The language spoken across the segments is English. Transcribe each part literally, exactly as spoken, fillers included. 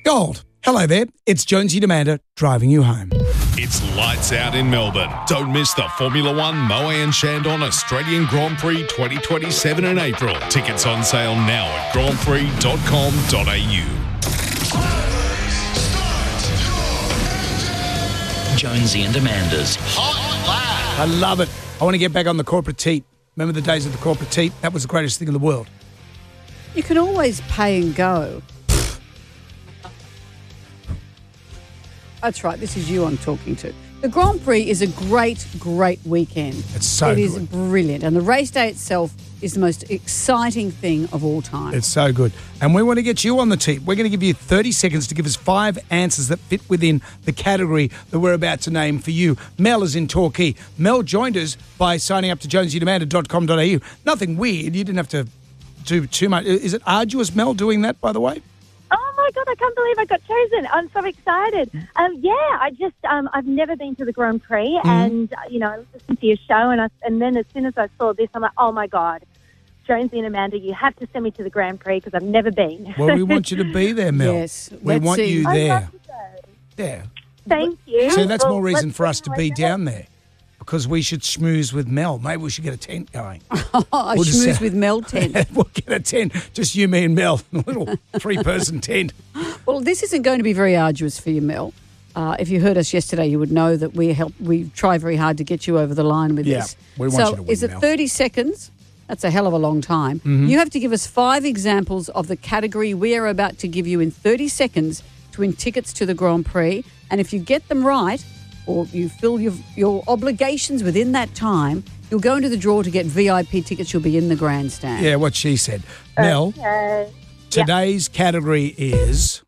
Gold. Hello there. It's Jonesy and Amanda driving you home. It's lights out in Melbourne. Don't miss the Formula One Moe and Chandon Australian Grand Prix twenty twenty-seven in April. Tickets on sale now at grand prix dot com dot a u. Jonesy and Amanda's Hot Lap. I love it. I want to get back on the corporate teat. Remember the days of the corporate teat? That was the greatest thing in the world. You can always pay and go. That's right. This is you I'm talking to. The Grand Prix is a great, great weekend. It's so It is good. brilliant. And the race day itself is the most exciting thing of all time. It's so good. And we want to get you on the team. We're going to give you thirty seconds to give us five answers that fit within the category that we're about to name for you. Mel is in Torquay. Mel joined us by signing up to jonesy and amanda dot com dot a u. Nothing weird. You didn't have to do too much. Is it arduous, Mel, doing that, by the way? Oh my God, I can't believe I got chosen. I'm so excited. Um, yeah, I just, um, I've never been to the Grand Prix Mm-hmm. and, uh, you know, I listened to your show and I, and then as soon as I saw this, I'm like, oh my God, Jonesy and Amanda, you have to send me to the Grand Prix because I've never been. Well, we want you to be there, Mel. Yes, We let's want see. you I'd there. love to go. Yeah. Thank you. So that's Well, more reason let's for us to see be how it down goes. there. Because we should schmooze with Mel. Maybe we should get a tent going. Oh, a We'll just schmooze say- with Mel tent. We'll get a tent. Just you, me and Mel. A little three-person tent. Well, this isn't going to be very arduous for you, Mel. Uh, if you heard us yesterday, you would know that we help. We try very hard to get you over the line with Yeah, this. we want so you to win, is it Mel. thirty seconds? That's a hell of a long time. Mm-hmm. You have to give us five examples of the category we are about to give you in thirty seconds to win tickets to the Grand Prix. And if you get them right, or you fill your, your obligations within that time, you'll go into the draw to get V I P tickets. You'll be in the grandstand. Yeah, what she said. Mel, Okay. today's category is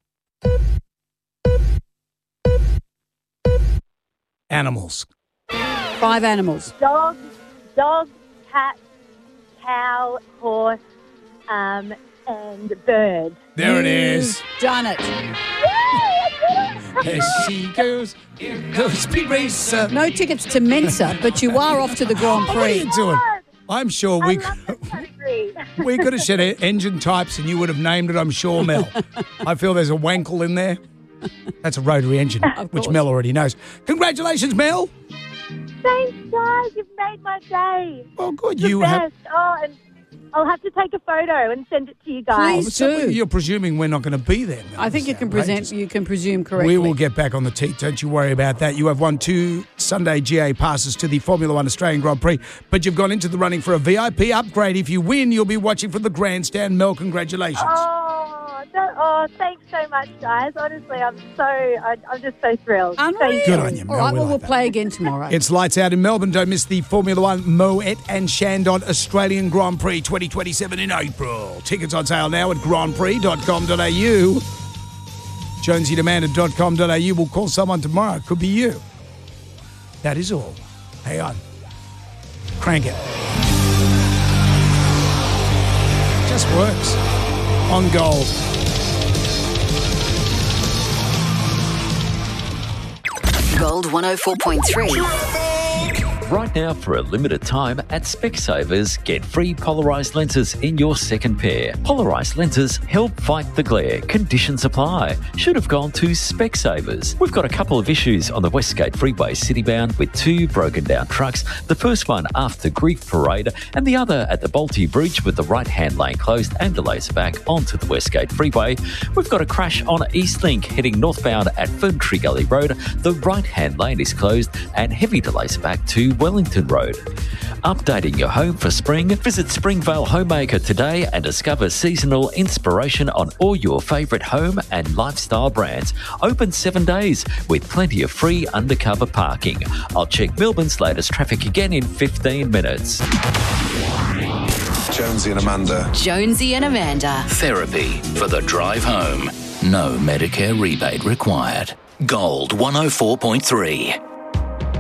animals. Five animals. Dog, dog, cat, cow, horse, um, and bird. There it is. Done it. There she goes. Here goes Speed Racer. No tickets to Mensa, but you are off to the Grand What are Prix. you doing? I'm sure I we love this category. we could have said engine types and you would have named it, I'm sure, Mel. I feel there's a wankle in there. That's a rotary engine, which course. Mel already knows. Congratulations, Mel. Thanks, guys. You've made my day. Oh, good. The You best. have. Oh, and I'll have to take a photo and send it to you guys. Please. So do. You're presuming we're not going to be there, Mel. I think you It's can present. outrageous. You can presume correctly. We will get back on the teat. Don't you worry about that. You have won two Sunday G A passes to the Formula One Australian Grand Prix, but you've gone into the running for a V I P upgrade. If you win, you'll be watching from the grandstand. Mel, congratulations. Oh, that, oh, thanks so much, guys. Honestly, I'm so, I, I'm just so thrilled. Unreal. Thank Good on you, Mel. All right, We well, like we'll that. play again tomorrow. It's lights out in Melbourne. Don't miss the Formula One Moet and Chandon Australian Grand Prix twenty twenty-seven in April. Tickets on sale now at grand prix dot com dot a u. jonesy and amanda dot com dot a u. We'll call someone tomorrow. Could be you. That is all. Hang on. Crank it. Just works. On gold. Gold one oh four point three. Right now, for a limited time at Specsavers, get free polarised lenses in your second pair. Polarised lenses help fight the glare. Conditions apply. Should have gone to Specsavers. We've got a couple of issues on the Westgate Freeway citybound with two broken down trucks. The first one after Grief Parade and the other at the Balti Bridge with the right-hand lane closed and delays back onto the Westgate Freeway. We've got a crash on Eastlink heading northbound at Ferntree Gully Road. The right-hand lane is closed and heavy delays back to Wellington Road. Updating your home for spring? Visit Springvale Homemaker today and discover seasonal inspiration on all your favourite home and lifestyle brands. Open seven days with plenty of free undercover parking. I'll check Melbourne's latest traffic again in fifteen minutes. Jonesy and Amanda. Jonesy and Amanda. Therapy for the drive home. No Medicare rebate required. Gold one oh four point three.